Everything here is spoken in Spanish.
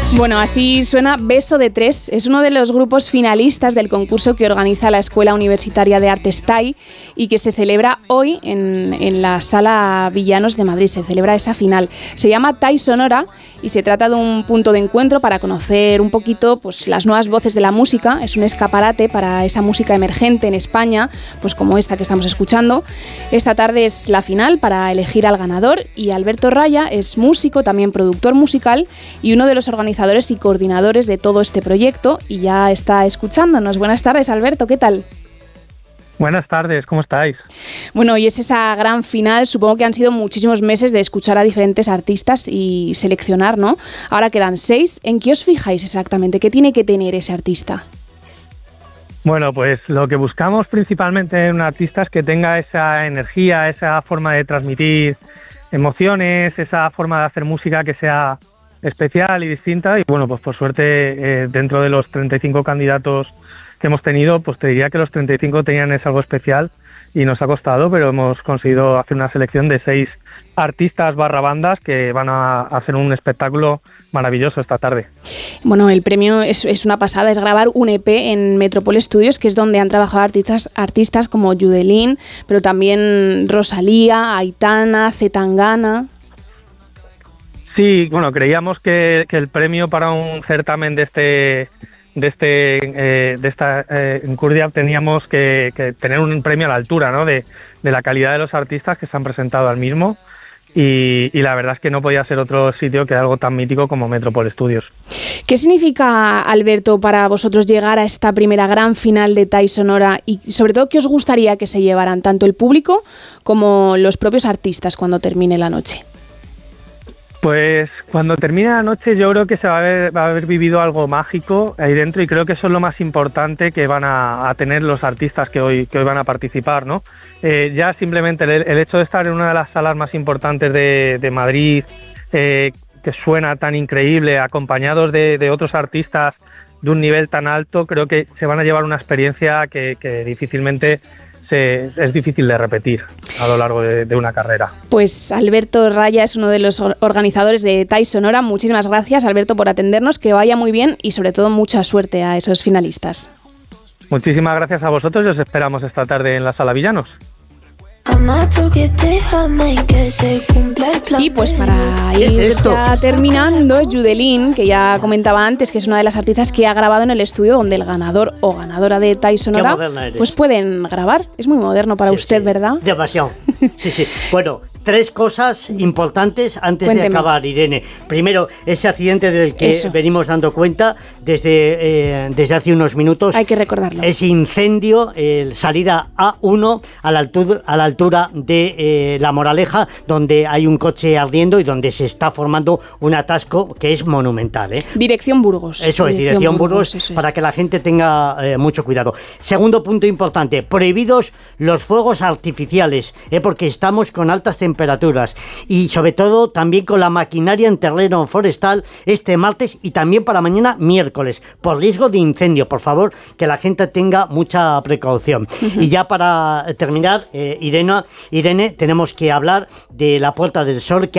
Bueno, así suena Beso de Tres. Es uno de los grupos finalistas del concurso que organiza la Escuela Universitaria de Artes TAI y que se celebra hoy en la Sala Villanos de Madrid. Se celebra esa final. Se llama TAI Sonora y se trata de un punto de encuentro para conocer un poquito pues, las nuevas voces de la música. Es un escaparate para esa música emergente en España, pues como esta que estamos escuchando. Esta tarde es la final para elegir al ganador y Alberto Raya es músico, también productor musical y uno de los organizadores y coordinadores de todo este proyecto y ya está escuchándonos. Buenas tardes, Alberto, ¿qué tal? Buenas tardes, ¿cómo estáis? Bueno, y es esa gran final, supongo que han sido muchísimos meses de escuchar a diferentes artistas y seleccionar, ¿no? Ahora quedan 6. ¿En qué os fijáis exactamente? ¿Qué tiene que tener ese artista? Bueno, pues lo que buscamos principalmente en un artista es que tenga esa energía, esa forma de transmitir emociones, esa forma de hacer música que sea especial y distinta. Y bueno, pues por suerte dentro de los 35 candidatos que hemos tenido, pues te diría que los 35 tenían algo especial y nos ha costado, pero hemos conseguido hacer una selección de 6 artistas / bandas que van a hacer un espectáculo maravilloso esta tarde. Bueno, el premio es una pasada, es grabar un EP en Metropol Studios, que es donde han trabajado artistas como Yudelín, pero también Rosalía, Aitana, Zetangana. Sí, bueno, creíamos que el premio para un certamen de esta encurdia teníamos que tener un premio a la altura, ¿no? de la calidad de los artistas que se han presentado al mismo y la verdad es que no podía ser otro sitio que algo tan mítico como Metropol Studios. ¿Qué significa, Alberto, para vosotros llegar a esta primera gran final de TAI Sonora y sobre todo qué os gustaría que se llevaran tanto el público como los propios artistas cuando termine la noche? Pues cuando termine la noche yo creo que se va a haber vivido algo mágico ahí dentro y creo que eso es lo más importante que van a tener los artistas que hoy van a participar, ¿no? Ya simplemente el hecho de estar en una de las salas más importantes de Madrid, que suena tan increíble, acompañados de otros artistas de un nivel tan alto, creo que se van a llevar una experiencia que difícilmente es difícil de repetir a lo largo de una carrera. Pues Alberto Raya es uno de los organizadores de TAI Sonora. Muchísimas gracias, Alberto, por atendernos, que vaya muy bien y sobre todo mucha suerte a esos finalistas. Muchísimas gracias a vosotros y os esperamos esta tarde en la Sala Villanos. Y pues para ir ya terminando, Yudelín, que ya comentaba antes que es una de las artistas que ha grabado en el estudio donde el ganador o ganadora de TAI Sonora pues pueden grabar. Es muy moderno para usted, sí. ¿Verdad? Demasiado. Sí. Bueno, 3 cosas importantes antes de acabar, Irene. Primero, ese accidente del que venimos dando cuenta desde hace unos minutos. Hay que recordarlo. Ese incendio, salida A1 a la altura de La Moraleja, donde hay un coche ardiendo y donde se está formando un atasco que es monumental, ¿eh? Dirección Burgos. Eso es, dirección Burgos, para que la gente tenga mucho cuidado. Segundo punto importante, prohibidos los fuegos artificiales, porque estamos con altas temperaturas y sobre todo también con la maquinaria en terreno forestal este martes y también para mañana miércoles, por riesgo de incendio. Por favor, que la gente tenga mucha precaución. Y ya para terminar, Irene, tenemos que hablar de la Puerta del Sol, que